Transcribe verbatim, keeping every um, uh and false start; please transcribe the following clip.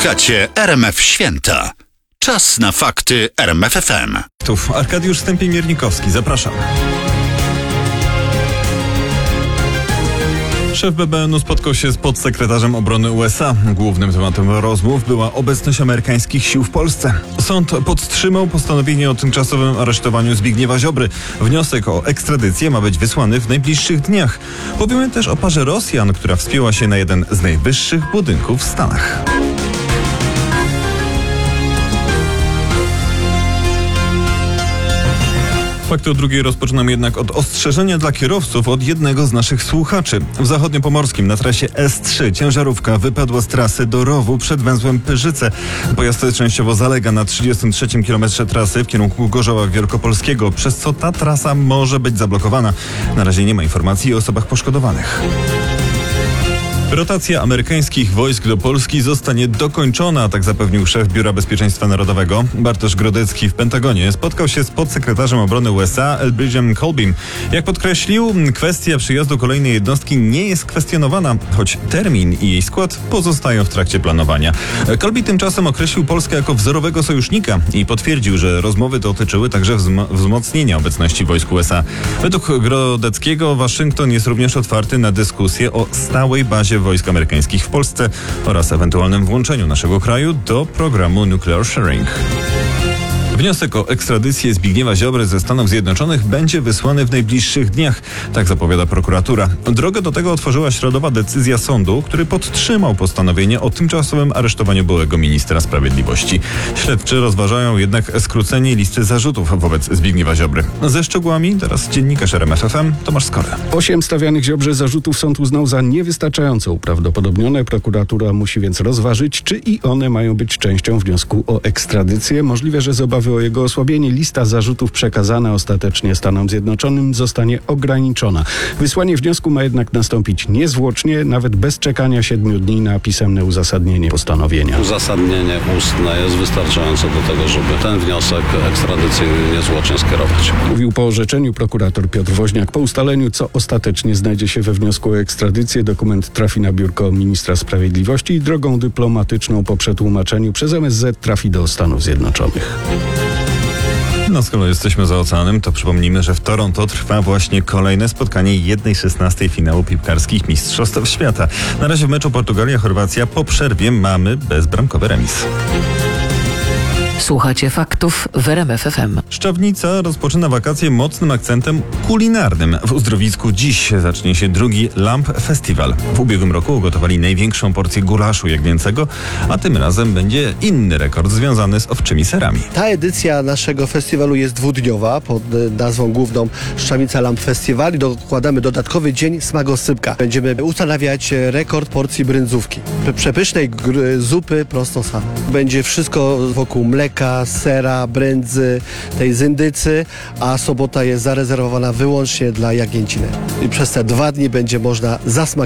Słuchacie R M F Święta. Czas na fakty R M F F M. Tu Arkadiusz Stępień-Miernikowski, zapraszam. Szef B B N-u spotkał się z podsekretarzem obrony U S A. Głównym tematem rozmów była obecność amerykańskich sił w Polsce. Sąd podtrzymał postanowienie o tymczasowym aresztowaniu Zbigniewa Ziobry. Wniosek o ekstradycję ma być wysłany w najbliższych dniach. Powiemy też o parze Rosjan, która wspięła się na jeden z najwyższych budynków w Stanach. Fakty o drugiej rozpoczynam jednak od ostrzeżenia dla kierowców od jednego z naszych słuchaczy. W Zachodniopomorskim na trasie S trzy ciężarówka wypadła z trasy do rowu przed węzłem Pyrzyce. Pojazd częściowo zalega na trzydziestym trzecim kilometrze trasy w kierunku Gorzowa Wielkopolskiego, przez co ta trasa może być zablokowana. Na razie nie ma informacji o osobach poszkodowanych. Rotacja amerykańskich wojsk do Polski zostanie dokończona, tak zapewnił szef Biura Bezpieczeństwa Narodowego. Bartosz Grodecki w Pentagonie spotkał się z podsekretarzem obrony U S A Elbridge'em Colbym. Jak podkreślił, kwestia przyjazdu kolejnej jednostki nie jest kwestionowana, choć termin i jej skład pozostają w trakcie planowania. Colby tymczasem określił Polskę jako wzorowego sojusznika i potwierdził, że rozmowy dotyczyły także wzm- wzmocnienia obecności wojsk U S A. Według Grodeckiego Waszyngton jest również otwarty na dyskusję o stałej bazie wojsk amerykańskich w Polsce oraz ewentualnym włączeniu naszego kraju do programu Nuclear Sharing. Wniosek o ekstradycję Zbigniewa Ziobry ze Stanów Zjednoczonych będzie wysłany w najbliższych dniach, tak zapowiada prokuratura. Drogę do tego otworzyła środowa decyzja sądu, który podtrzymał postanowienie o tymczasowym aresztowaniu byłego ministra sprawiedliwości. Śledczy rozważają jednak skrócenie listy zarzutów wobec Zbigniewa Ziobry. Ze szczegółami teraz dziennikarz R M F F M Tomasz Skora. Osiem stawianych Ziobrze zarzutów sąd uznał za niewystarczająco uprawdopodobnione. Prokuratura musi więc rozważyć, czy i one mają być częścią wniosku o ekstradycję. Możliwe, że z obawy o jego osłabienie lista zarzutów przekazana ostatecznie Stanom Zjednoczonym zostanie ograniczona. Wysłanie wniosku ma jednak nastąpić niezwłocznie, nawet bez czekania siedmiu dni na pisemne uzasadnienie postanowienia. Uzasadnienie ustne jest wystarczające do tego, żeby ten wniosek ekstradycyjny niezwłocznie skierować. Mówił po orzeczeniu prokurator Piotr Woźniak. Po ustaleniu, co ostatecznie znajdzie się we wniosku o ekstradycję, dokument trafi na biurko ministra sprawiedliwości i drogą dyplomatyczną po przetłumaczeniu przez M S Z trafi do Stanów Zjednoczonych. No skoro jesteśmy za oceanem, to przypomnijmy, że w Toronto trwa właśnie kolejne spotkanie jednej szesnastej finału piłkarskich Mistrzostw Świata. Na razie w meczu Portugalia-Chorwacja po przerwie mamy bezbramkowy remis. Słuchacie faktów w R M F F M. Szczawnica rozpoczyna wakacje mocnym akcentem kulinarnym. W Uzdrowicku dziś zacznie się drugi Lamp Festival. W ubiegłym roku ugotowali największą porcję gulaszu jagnięcego, a tym razem będzie inny rekord związany z owczymi serami. Ta edycja naszego festiwalu jest dwudniowa pod nazwą główną Szczawnica Lamp Festival i dokładamy dodatkowy dzień smagosypka. Będziemy ustanawiać rekord porcji brędzówki. Przepysznej gr- zupy prosto z farmy. Będzie wszystko wokół mleka, sera, brędzy, tej z indycy, a sobota jest zarezerwowana wyłącznie dla jagnięciny. I przez te dwa dni będzie można zasmakować